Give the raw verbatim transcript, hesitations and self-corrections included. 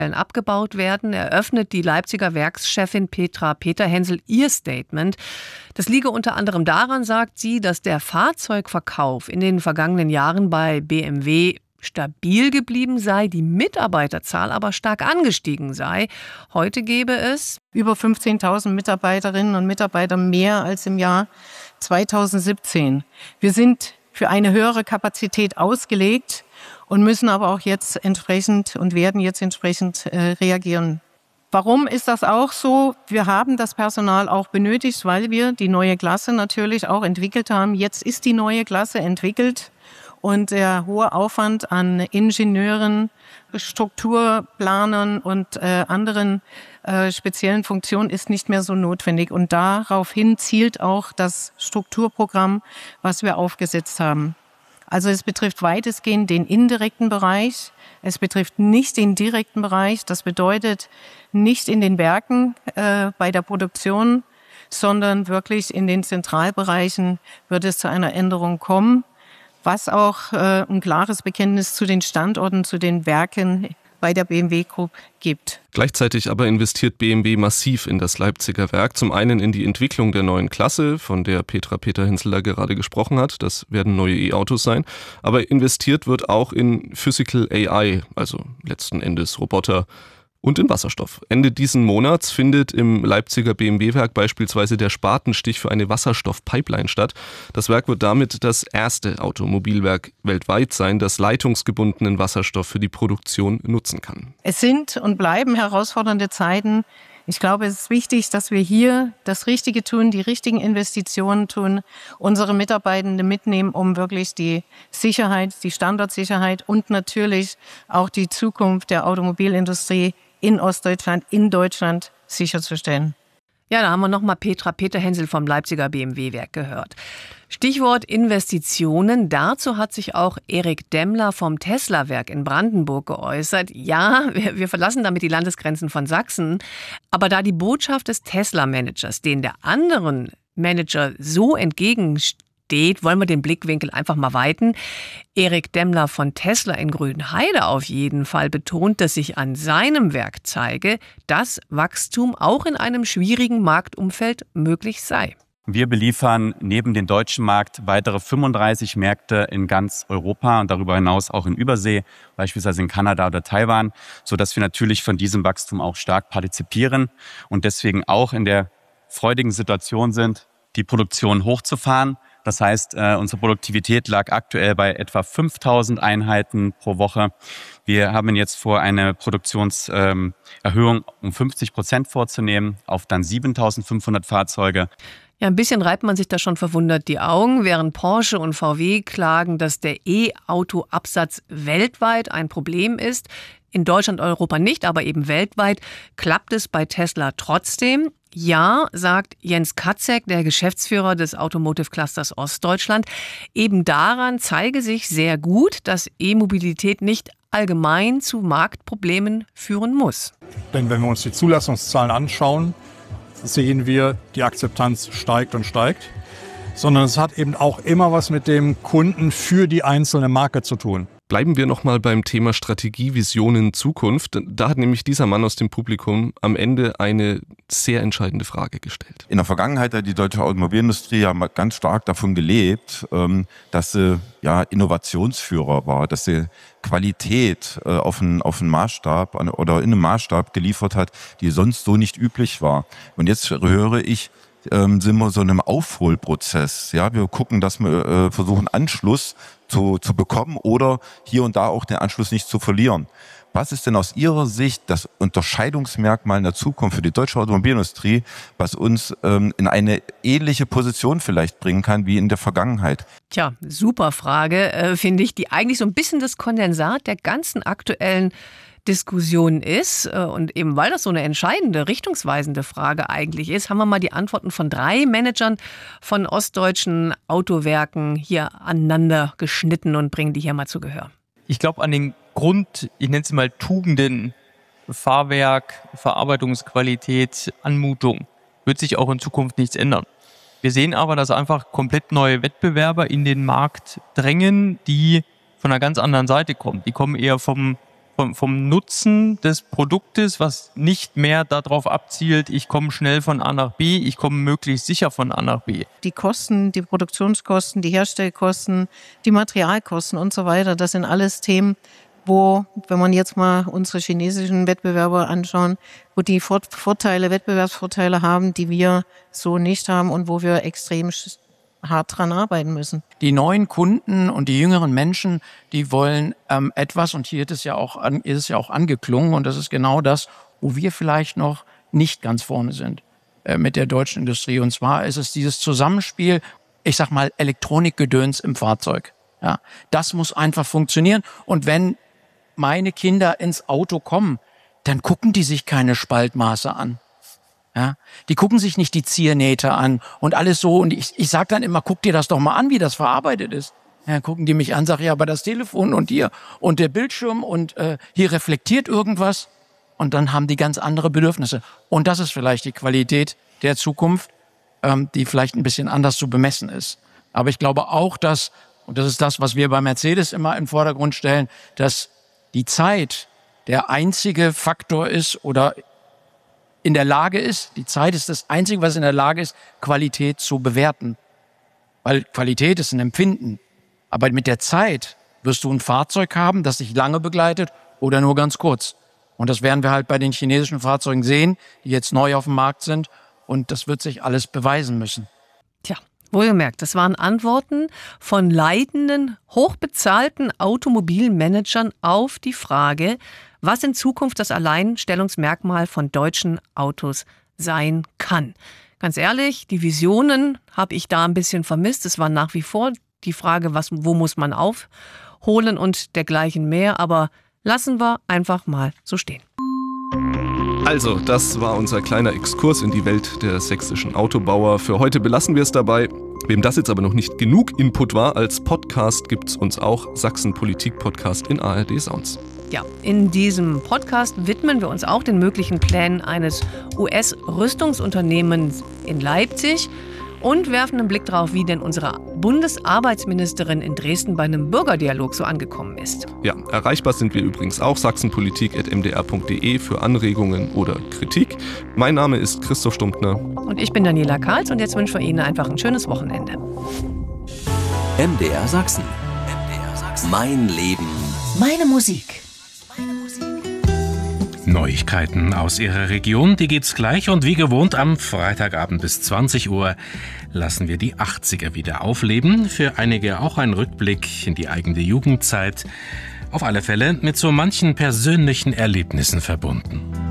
abgebaut werden, eröffnet die Leipziger Werkschefin Petra Peterhensel ihr Statement. Das liege unter anderem daran, sagt sie, dass der Fahrzeugverkauf in den vergangenen Jahren bei B M W stabil geblieben sei, die Mitarbeiterzahl aber stark angestiegen sei. Heute gäbe es über fünfzehntausend Mitarbeiterinnen und Mitarbeiter mehr als im Jahr zweitausendsiebzehn. Wir sind für eine höhere Kapazität ausgelegt und müssen aber auch jetzt entsprechend und werden jetzt entsprechend äh, reagieren. Warum ist das auch so? Wir haben das Personal auch benötigt, weil wir die neue Klasse natürlich auch entwickelt haben. Jetzt ist die neue Klasse entwickelt und der hohe Aufwand an Ingenieuren, Strukturplanern und äh, anderen äh, speziellen Funktionen ist nicht mehr so notwendig. Und daraufhin zielt auch das Strukturprogramm, was wir aufgesetzt haben. Also es betrifft weitestgehend den indirekten Bereich. Es betrifft nicht den direkten Bereich. Das bedeutet nicht in den Werken äh, bei der Produktion, sondern wirklich in den Zentralbereichen wird es zu einer Änderung kommen, was auch äh, ein klares Bekenntnis zu den Standorten, zu den Werken bei der B M W Group gibt. Gleichzeitig aber investiert B M W massiv in das Leipziger Werk. Zum einen in die Entwicklung der neuen Klasse, von der Petra Peterhensel da gerade gesprochen hat. Das werden neue E-Autos sein. Aber investiert wird auch in Physical A I, also letzten Endes Roboter, und in Wasserstoff. Ende diesen Monats findet im Leipziger B M W-Werk beispielsweise der Spatenstich für eine Wasserstoffpipeline statt. Das Werk wird damit das erste Automobilwerk weltweit sein, das leitungsgebundenen Wasserstoff für die Produktion nutzen kann. Es sind und bleiben herausfordernde Zeiten. Ich glaube, es ist wichtig, dass wir hier das Richtige tun, die richtigen Investitionen tun, unsere Mitarbeitenden mitnehmen, um wirklich die Sicherheit, die Standardsicherheit und natürlich auch die Zukunft der Automobilindustrie in Ostdeutschland, in Deutschland sicherzustellen. Ja, da haben wir nochmal Petra Peterhensel vom Leipziger B M W-Werk gehört. Stichwort Investitionen. Dazu hat sich auch Erik Demmler vom Tesla-Werk in Brandenburg geäußert. Ja, wir, wir verlassen damit die Landesgrenzen von Sachsen. Aber da die Botschaft des Tesla-Managers, den der anderen Manager so entgegensteht, wollen wir den Blickwinkel einfach mal weiten. Erik Demmler von Tesla in Grünheide auf jeden Fall betont, dass sich an seinem Werk zeige, dass Wachstum auch in einem schwierigen Marktumfeld möglich sei. Wir beliefern neben dem deutschen Markt weitere fünfunddreißig Märkte in ganz Europa und darüber hinaus auch in Übersee, beispielsweise in Kanada oder Taiwan, sodass wir natürlich von diesem Wachstum auch stark partizipieren und deswegen auch in der freudigen Situation sind, die Produktion hochzufahren. Das heißt, unsere Produktivität lag aktuell bei etwa fünftausend Einheiten pro Woche. Wir haben jetzt vor, eine Produktionserhöhung um fünfzig Prozent vorzunehmen, auf dann siebentausendfünfhundert Fahrzeuge. Ja, ein bisschen reibt man sich da schon verwundert die Augen, während Porsche und V W klagen, dass der E-Auto-Absatz weltweit ein Problem ist. In Deutschland, Europa nicht, aber eben weltweit klappt es bei Tesla trotzdem. Ja, sagt Jens Katzek, der Geschäftsführer des Automotive Clusters Ostdeutschland, eben daran zeige sich sehr gut, dass E-Mobilität nicht allgemein zu Marktproblemen führen muss. Denn wenn wir uns die Zulassungszahlen anschauen, sehen wir, die Akzeptanz steigt und steigt. Sondern es hat eben auch immer was mit dem Kunden für die einzelne Marke zu tun. Bleiben wir nochmal beim Thema Strategie, Visionen, Zukunft. Da hat nämlich dieser Mann aus dem Publikum am Ende eine sehr entscheidende Frage gestellt. In der Vergangenheit hat die deutsche Automobilindustrie ja ganz stark davon gelebt, dass sie ja Innovationsführer war, dass sie Qualität auf einen, auf einen Maßstab oder in einem Maßstab geliefert hat, die sonst so nicht üblich war. Und jetzt höre ich, Ähm, sind wir so in einem Aufholprozess. Ja, wir gucken, dass wir äh, versuchen, Anschluss zu, zu bekommen oder hier und da auch den Anschluss nicht zu verlieren. Was ist denn aus Ihrer Sicht das Unterscheidungsmerkmal in der Zukunft für die deutsche Automobilindustrie, was uns ähm, in eine ähnliche Position vielleicht bringen kann wie in der Vergangenheit? Tja, super Frage, äh, finde ich, die eigentlich so ein bisschen das Kondensat der ganzen aktuellen Diskussion ist. Und eben weil das so eine entscheidende, richtungsweisende Frage eigentlich ist, haben wir mal die Antworten von drei Managern von ostdeutschen Autowerken hier aneinander geschnitten und bringen die hier mal zu Gehör. Ich glaube an den Grund, ich nenne es mal Tugenden, Fahrwerk, Verarbeitungsqualität, Anmutung, wird sich auch in Zukunft nichts ändern. Wir sehen aber, dass einfach komplett neue Wettbewerber in den Markt drängen, die von einer ganz anderen Seite kommen. Die kommen eher vom vom, vom Nutzen des Produktes, was nicht mehr darauf abzielt, ich komme schnell von A nach B, ich komme möglichst sicher von A nach B. Die Kosten, die Produktionskosten, die Herstellkosten, die Materialkosten und so weiter, das sind alles Themen, wo, wenn man jetzt mal unsere chinesischen Wettbewerber anschauen, wo die Vorteile, Wettbewerbsvorteile haben, die wir so nicht haben und wo wir extrem hart dran arbeiten müssen. Die neuen Kunden und die jüngeren Menschen, die wollen ähm, etwas, und hier ist es ja auch an, ist es ja auch angeklungen, und das ist genau das, wo wir vielleicht noch nicht ganz vorne sind äh, mit der deutschen Industrie. Und zwar ist es dieses Zusammenspiel, ich sag mal, Elektronikgedöns im Fahrzeug. Ja, das muss einfach funktionieren. Und wenn meine Kinder ins Auto kommen, dann gucken die sich keine Spaltmaße an. Ja, die gucken sich nicht die Ziernähte an und alles so. Und ich, ich sage dann immer, guck dir das doch mal an, wie das verarbeitet ist. Ja, gucken die mich an, sage ja, aber das Telefon und hier und der Bildschirm und äh, hier reflektiert irgendwas. Und dann haben die ganz andere Bedürfnisse. Und das ist vielleicht die Qualität der Zukunft, ähm, die vielleicht ein bisschen anders zu bemessen ist. Aber ich glaube auch, dass, und das ist das, was wir bei Mercedes immer im Vordergrund stellen, dass die Zeit der einzige Faktor ist oder in der Lage ist, die Zeit ist das Einzige, was in der Lage ist, Qualität zu bewerten. Weil Qualität ist ein Empfinden. Aber mit der Zeit wirst du ein Fahrzeug haben, das dich lange begleitet oder nur ganz kurz. Und das werden wir halt bei den chinesischen Fahrzeugen sehen, die jetzt neu auf dem Markt sind. Und das wird sich alles beweisen müssen. Tja, wohlgemerkt, das waren Antworten von leitenden, hochbezahlten Automobilmanagern auf die Frage, was in Zukunft das Alleinstellungsmerkmal von deutschen Autos sein kann. Ganz ehrlich, die Visionen habe ich da ein bisschen vermisst. Es war nach wie vor die Frage, was, wo muss man aufholen und dergleichen mehr. Aber lassen wir einfach mal so stehen. Also, das war unser kleiner Exkurs in die Welt der sächsischen Autobauer. Für heute belassen wir es dabei. Wem das jetzt aber noch nicht genug Input war, als Podcast gibt's uns auch Sachsen Politik Podcast in A R D Sounds. Ja, in diesem Podcast widmen wir uns auch den möglichen Plänen eines U S-Rüstungsunternehmens in Leipzig und werfen einen Blick darauf, wie denn unsere Bundesarbeitsministerin in Dresden bei einem Bürgerdialog so angekommen ist. Ja, erreichbar sind wir übrigens auch sachsenpolitik at m d r punkt d e für Anregungen oder Kritik. Mein Name ist Christoph Stumptner. Und ich bin Daniela Karls und jetzt wünschen wir Ihnen einfach ein schönes Wochenende. M D R Sachsen. M D R Sachsen. Mein Leben. Meine Musik. Neuigkeiten aus Ihrer Region, die gibt's gleich, und wie gewohnt am Freitagabend bis zwanzig Uhr lassen wir die achtziger wieder aufleben. Für einige auch ein Rückblick in die eigene Jugendzeit. Auf alle Fälle mit so manchen persönlichen Erlebnissen verbunden.